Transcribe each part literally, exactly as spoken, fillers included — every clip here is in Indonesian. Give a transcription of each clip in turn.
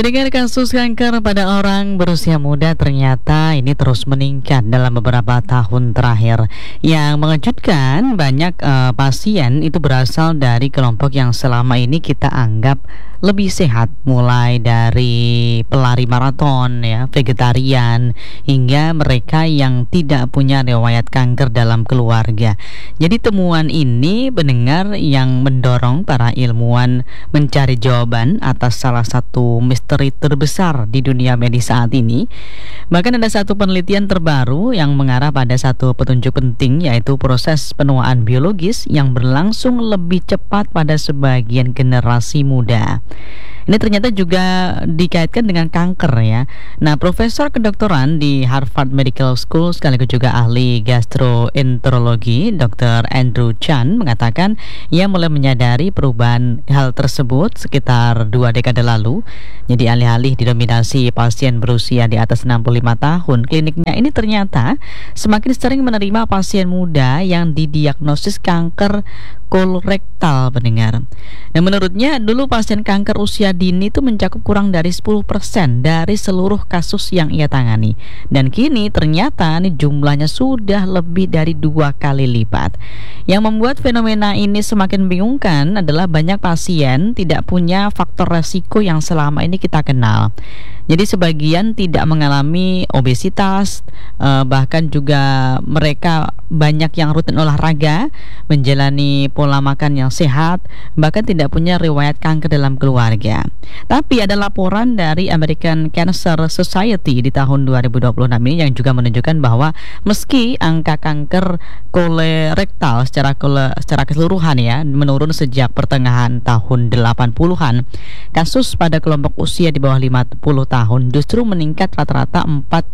Dengan kasus kanker pada orang berusia muda ternyata ini terus meningkat dalam beberapa tahun terakhir. Yang mengejutkan, banyak eh, pasien itu berasal dari kelompok yang selama ini kita anggap lebih sehat, mulai dari pelari maraton ya, vegetarian, hingga mereka yang tidak punya riwayat kanker dalam keluarga. Jadi temuan ini mendengar yang mendorong para ilmuwan mencari jawaban atas salah satu misteri terbesar di dunia medis saat ini. Bahkan ada satu penelitian terbaru yang mengarah pada satu petunjuk penting, yaitu proses penuaan biologis yang berlangsung lebih cepat pada sebagian generasi muda. Ini ternyata juga dikaitkan dengan kanker ya. Nah, Profesor Kedokteran di Harvard Medical School sekaligus juga ahli gastroenterologi dokter Andrew Chan mengatakan ia mulai menyadari perubahan hal tersebut sekitar dua dekade lalu. Jadi alih-alih didominasi pasien berusia di atas enam puluh lima tahun, kliniknya ini ternyata semakin sering menerima pasien muda yang didiagnosis kanker kolorektal, pendengar. Nah, menurutnya dulu pasien kanker usia dini itu mencakup kurang dari sepuluh persen dari seluruh kasus yang ia tangani. Dan kini ternyata nih jumlahnya sudah lebih dari dua kali lipat. Yang membuat fenomena ini semakin membingungkan adalah banyak pasien tidak punya faktor resiko yang selama ini kita kenal. Jadi sebagian tidak mengalami obesitas, eh, bahkan juga mereka banyak yang rutin olahraga, menjalani pola makan yang sehat, bahkan tidak punya riwayat kanker dalam keluarga. Tapi ada laporan dari American Cancer Society di tahun dua ribu dua puluh enam ini yang juga menunjukkan bahwa meski angka kanker kolorektal secara kole, secara keseluruhan ya menurun sejak pertengahan tahun delapan puluhan, kasus pada kelompok usia di bawah lima puluh tahun justru meningkat rata-rata empat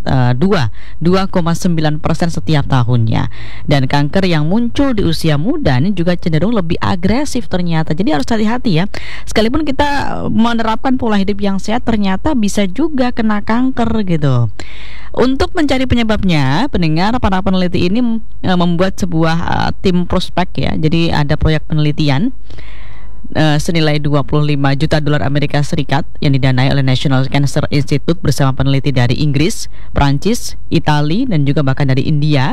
dua koma sembilan persen setiap tahunnya. Dan kanker yang muncul di usia muda ini juga cenderung lebih agresif ternyata. Jadi harus hati-hati ya. Sekalipun kita menerapkan pola hidup yang sehat, ternyata bisa juga kena kanker gitu. Untuk mencari penyebabnya, pendengar, para peneliti ini e, membuat sebuah e, tim prospek ya. Jadi ada proyek penelitian Uh, senilai dua puluh lima juta dolar Amerika Serikat yang didanai oleh National Cancer Institute bersama peneliti dari Inggris, Prancis, Italia, dan juga bahkan dari India.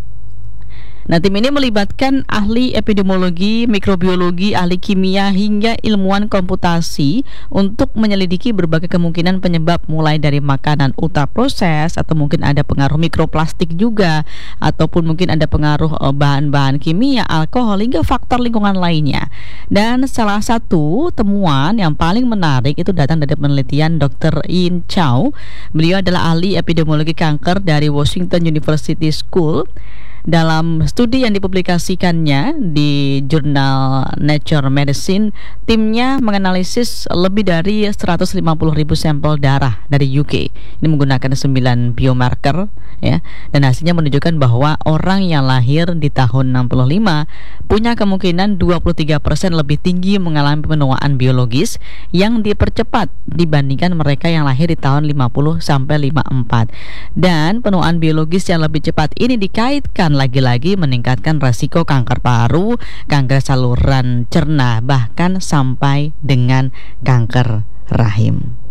Nah, tim ini melibatkan ahli epidemiologi, mikrobiologi, ahli kimia, hingga ilmuwan komputasi untuk menyelidiki berbagai kemungkinan penyebab, mulai dari makanan ultraproses, atau mungkin ada pengaruh mikroplastik juga, ataupun mungkin ada pengaruh uh, bahan-bahan kimia, alkohol, hingga faktor lingkungan lainnya. Dan salah satu temuan yang paling menarik itu datang dari penelitian dokter Yin Chow. Beliau adalah ahli epidemiologi kanker dari Washington University School. Dalam studi yang dipublikasikannya di jurnal Nature Medicine, timnya menganalisis lebih dari seratus lima puluh ribu sampel darah dari U K. Ini menggunakan sembilan biomarker ya, dan hasilnya menunjukkan bahwa orang yang lahir di tahun enam puluh lima punya kemungkinan dua puluh tiga persen lebih tinggi mengalami penuaan biologis yang dipercepat dibandingkan mereka yang lahir di tahun lima puluh sampai lima puluh empat. Dan penuaan biologis yang lebih cepat ini dikaitkan lagi-lagi meningkatkan resiko kanker paru, kanker saluran cerna, bahkan sampai dengan kanker rahim.